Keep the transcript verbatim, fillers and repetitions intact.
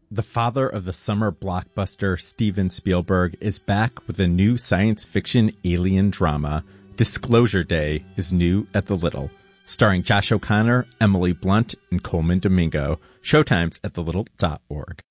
The father of the summer blockbuster, Steven Spielberg, is back with a new science fiction alien drama. Disclosure Day is new at the Little, starring Josh O'Connor, Emily Blunt, and Coleman Domingo. Showtime's at the little dot org.